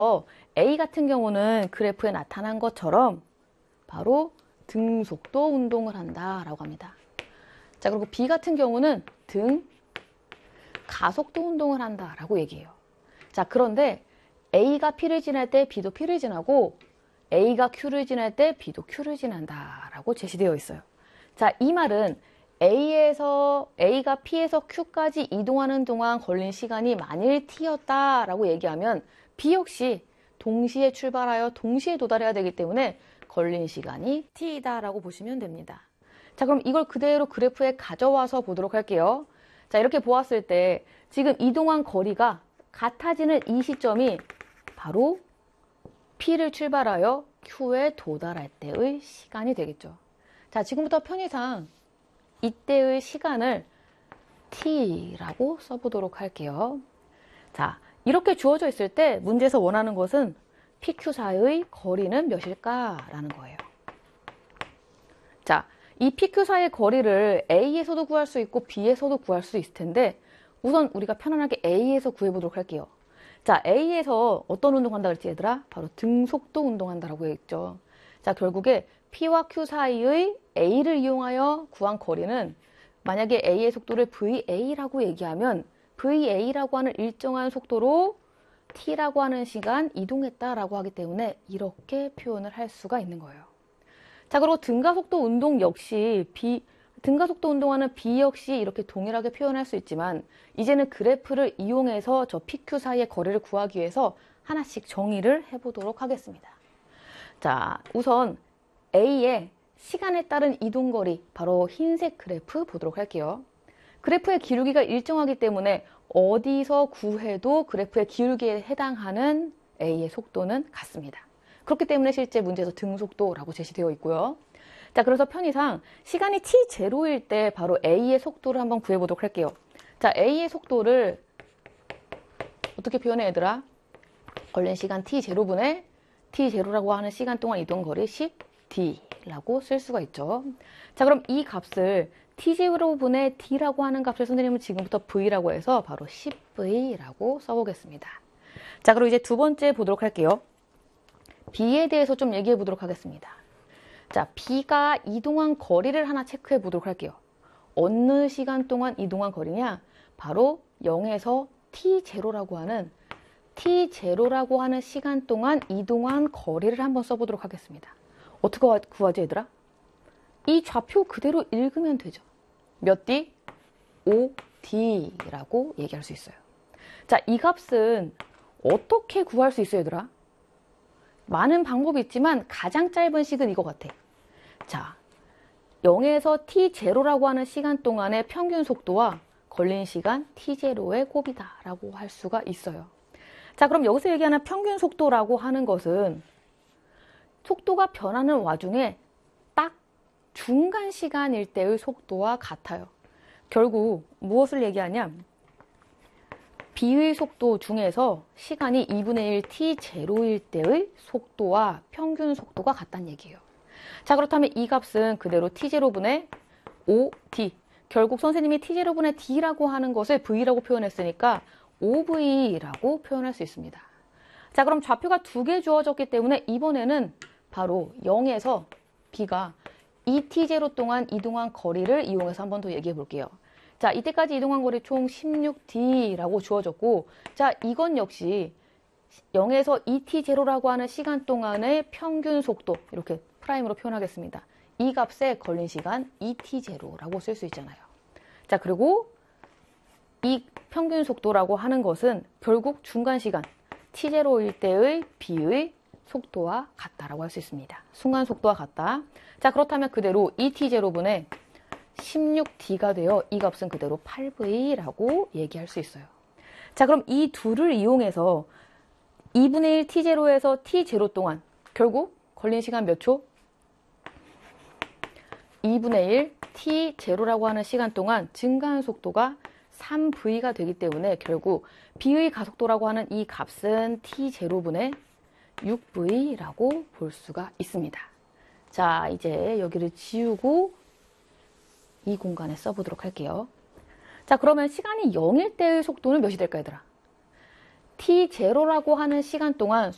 A 같은 경우는 그래프에 나타난 것처럼 바로 등속도 운동을 한다라고 합니다. 자, 그리고 B 같은 경우는 가속도 운동을 한다라고 얘기해요. 자, 그런데 A가 P를 지날 때 B도 P를 지나고 A가 Q를 지날 때 B도 Q를 지난다라고 제시되어 있어요. 자, 이 말은 A가 P에서 Q까지 이동하는 동안 걸린 시간이 만일 T였다라고 얘기하면 B 역시 동시에 출발하여 동시에 도달해야 되기 때문에 걸린 시간이 T이다라고 보시면 됩니다. 자, 그럼 이걸 그대로 그래프에 가져와서 보도록 할게요. 자, 이렇게 보았을 때 지금 이동한 거리가 같아지는 이 시점이 바로 P를 출발하여 Q에 도달할 때의 시간이 되겠죠. 자, 지금부터 편의상 이때의 시간을 T라고 써보도록 할게요. 자, 이렇게 주어져 있을 때 문제에서 원하는 것은 PQ 사이의 거리는 몇일까라는 거예요. 자, 이 PQ 사이의 거리를 A에서도 구할 수 있고 B에서도 구할 수 있을 텐데 우선 우리가 편안하게 A에서 구해보도록 할게요. 자, A에서 어떤 운동한다 그랬지 얘들아? 바로 등속도 운동한다라고 했죠. 자, 결국에 P와 Q 사이의 A를 이용하여 구한 거리는 만약에 A의 속도를 VA라고 얘기하면 VA라고 하는 일정한 속도로 T라고 하는 시간 이동했다라고 하기 때문에 이렇게 표현을 할 수가 있는 거예요. 자, 그리고 등가속도 운동 역시 등가속도 운동하는 B 역시 이렇게 동일하게 표현할 수 있지만 이제는 그래프를 이용해서 저 PQ 사이의 거리를 구하기 위해서 하나씩 정의를 해보도록 하겠습니다. 자, 우선 A의 시간에 따른 이동거리, 바로 흰색 그래프 보도록 할게요. 그래프의 기울기가 일정하기 때문에 어디서 구해도 그래프의 기울기에 해당하는 A의 속도는 같습니다. 그렇기 때문에 실제 문제에서 등속도라고 제시되어 있고요. 자, 그래서 편의상 시간이 t0일 때 바로 A의 속도를 한번 구해보도록 할게요. 자, A의 속도를 어떻게 표현해 얘들아? 걸린 시간 t0분의 t0라고 하는 시간 동안 이동 거리 10d라고 쓸 수가 있죠. 자, 그럼 이 값을 t0분의 d라고 하는 값을 선생님은 지금부터 v라고 해서 바로 10v라고 써보겠습니다. 자, 그럼 이제 두 번째 보도록 할게요. b에 대해서 좀 얘기해 보도록 하겠습니다. 자, b가 이동한 거리를 하나 체크해 보도록 할게요. 어느 시간 동안 이동한 거리냐? 바로 0에서 t0라고 하는 시간 동안 이동한 거리를 한번 써보도록 하겠습니다. 어떻게 구하지 얘들아? 이 좌표 그대로 읽으면 되죠. 몇 d? 5d라고 얘기할 수 있어요. 자, 이 값은 어떻게 구할 수 있어요 얘들아? 많은 방법이 있지만 가장 짧은 식은 이거 같아. 자, 0에서 t0라고 하는 시간 동안의 평균 속도와 걸린 시간 t0의 곱이다라고 할 수가 있어요. 자, 그럼 여기서 얘기하는 평균 속도라고 하는 것은 속도가 변하는 와중에 딱 중간 시간일 때의 속도와 같아요. 결국 무엇을 얘기하냐? B의 속도 중에서 시간이 2분의 1 t0일 때의 속도와 평균 속도가 같다는 얘기예요. 자, 그렇다면 이 값은 그대로 t0분의 5d. 결국 선생님이 t0분의 d라고 하는 것을 v라고 표현했으니까 5v라고 표현할 수 있습니다. 자, 그럼 좌표가 두 개 주어졌기 때문에 이번에는 바로 0에서 b가 이 t0 동안 이동한 거리를 이용해서 한 번 더 얘기해 볼게요. 자, 이때까지 이동한 거리 총 16d라고 주어졌고, 자, 이건 역시 0에서 2t0라고 하는 시간 동안의 평균 속도, 이렇게 프라임으로 표현하겠습니다. 이 값에 걸린 시간 2t0라고 쓸 수 있잖아요. 자, 그리고 이 평균 속도라고 하는 것은 결국 중간 시간 t0일 때의 b의 속도와 같다라고 할 수 있습니다. 순간 속도와 같다. 자, 그렇다면 그대로 2t0분의 16d가 되어 이 값은 그대로 8v라고 얘기할 수 있어요. 자, 그럼 이 둘을 이용해서 2분의 1 t0에서 t0 동안 결국 걸린 시간 몇 초? 2분의 1 t0라고 하는 시간 동안 증가한 속도가 3v가 되기 때문에 결국 b의 가속도라고 하는 이 값은 t0분의 6v라고 볼 수가 있습니다. 자, 이제 여기를 지우고 이 공간에 써보도록 할게요. 자, 그러면 시간이 0일 때의 속도는 몇이 될까 얘들아? t0라고 하는 시간 동안